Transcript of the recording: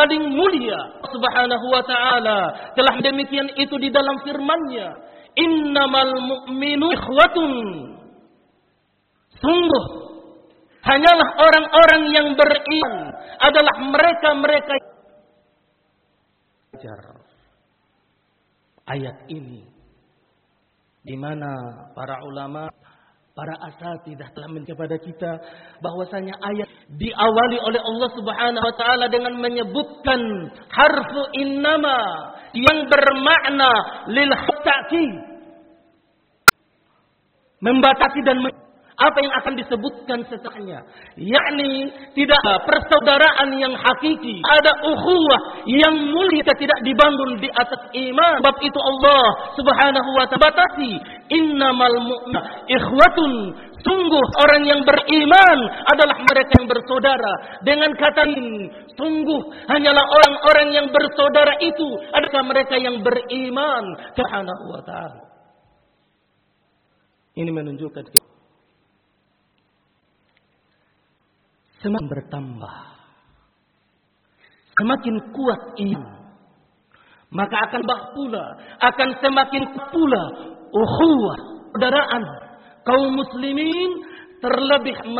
paling mulia. Subhanahu wa ta'ala telah demikian itu di dalam firman-Nya, innamal mu'minu ikhwatun. Sungguh hanyalah orang-orang yang beriman adalah mereka-mereka yang ayat ini di mana para ulama, para asatidzah telah menjelaskan kepada kita bahwasanya ayat diawali oleh Allah Subhanahu wa taala dengan menyebutkan harfu innama yang bermakna lil ta'kid, membatasi dan apa yang akan disebutkan setelahnya, yakni tidak ada persaudaraan yang hakiki, ada ukhuwah yang mulia tidak dibangun di atas iman. Sebab itu Allah Subhanahu wa ta'ala batasi, innamal mu'minu ikhwatun, sungguh orang yang beriman adalah mereka yang bersaudara. Dengan kata ini, sungguh hanyalah orang-orang yang bersaudara itu adalah mereka yang beriman Subhanahu wa ta'ala. Ini menunjukkan semakin bertambah, semakin kuat iman, maka akan akan semakin pula ukhuwah, persaudaraan kaum muslimin, terlebih